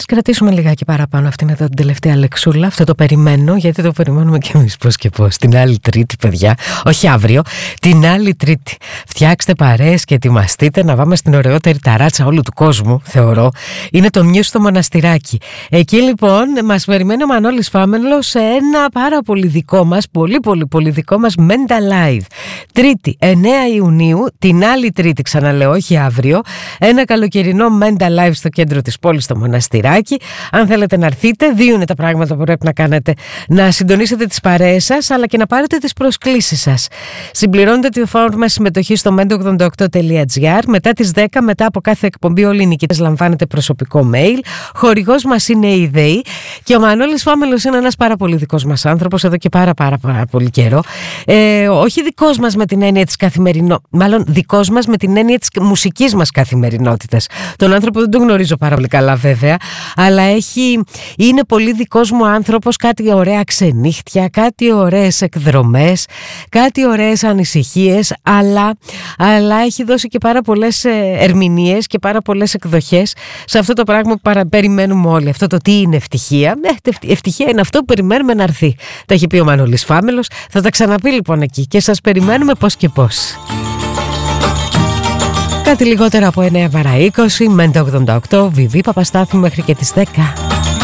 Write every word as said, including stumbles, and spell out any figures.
Ας κρατήσουμε λιγάκι παραπάνω αυτήν εδώ την τελευταία λεξούλα. Αυτό το περιμένω, γιατί το περιμένουμε κι εμείς πώς και πώς. Την άλλη Τρίτη, παιδιά, όχι αύριο, την άλλη Τρίτη. Φτιάξτε παρέες και ετοιμαστείτε να πάμε στην ωραιότερη ταράτσα όλου του κόσμου, θεωρώ. Είναι το Μιου στο Μοναστηράκι. Εκεί λοιπόν μας περιμένει ο Μανώλης Φάμελος σε ένα πάρα πολύ δικό μας, πολύ πολύ πολύ δικό μας Mental Live. Τρίτη, εννέα Ιουνίου, την άλλη Τρίτη, ξαναλέω, όχι αύριο. Ένα καλοκαιρινό Mental Live στο κέντρο της πόλης, στο Μοναστηράκι. Αν θέλετε να έρθετε, δύο είναι τα πράγματα που πρέπει να κάνετε. Να συντονίσετε τις παρέες σας, αλλά και να πάρετε τις προσκλήσεις σας. Συμπληρώνετε τη φόρμα συμμετοχή στο μέντε ογδόντα οκτώ τελεία τζι άρ. Μετά τις δέκα, μετά από κάθε εκπομπή, όλοι οι νικητές λαμβάνετε προσωπικό mail. Χορηγός μας είναι η ΔΕΗ και ο Μανώλης Φάμελος είναι ένας πάρα πολύ δικός μας άνθρωπος εδώ και πάρα πάρα, πάρα πολύ καιρό. Ε, όχι δικός μας με την έννοια της καθημερινότητας, μάλλον δικός μας με την έννοια της μουσικής μας καθημερινότητας. Τον άνθρωπο δεν τον γνωρίζω πάρα πολύ καλά βέβαια, αλλά έχει, είναι πολύ δικός μου άνθρωπος, κάτι ωραία ξενύχτια, κάτι ωραίες εκδρομές, κάτι ωραίες ανησυχίες, αλλά, αλλά έχει δώσει και πάρα πολλές ερμηνείες και πάρα πολλές εκδοχές σε αυτό το πράγμα που παρα, περιμένουμε όλοι. Αυτό το τι είναι ευτυχία. Ε, ευτυχία είναι αυτό που περιμένουμε να έρθει. Τα έχει πει ο Μανώλης Φάμελος. Θα τα ξαναπεί λοιπόν εκεί και σας περιμένουμε πώς και πώς. Κάτι λιγότερο από εννέα παρά είκοσι, μέντε ογδόντα οκτώ, Βιβί Παπαστάθου μέχρι και τις δέκα.